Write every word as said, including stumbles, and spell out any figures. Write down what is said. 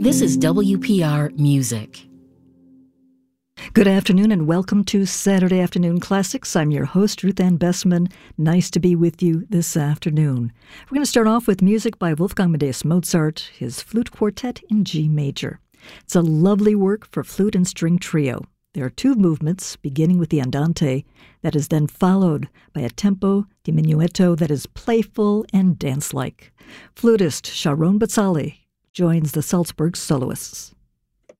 This is W P R Music. Good afternoon and welcome to Saturday Afternoon Classics. I'm your host, Ruth Ann Bessman. Nice to be with you this afternoon. We're going to start off with music by Wolfgang Amadeus Mozart, his flute quartet in G major. It's a lovely work for flute and string trio. There are two movements, beginning with the andante, that is then followed by a tempo diminuendo that is playful and dance-like. Flutist Sharon Bazzali joins the Salzburg soloists.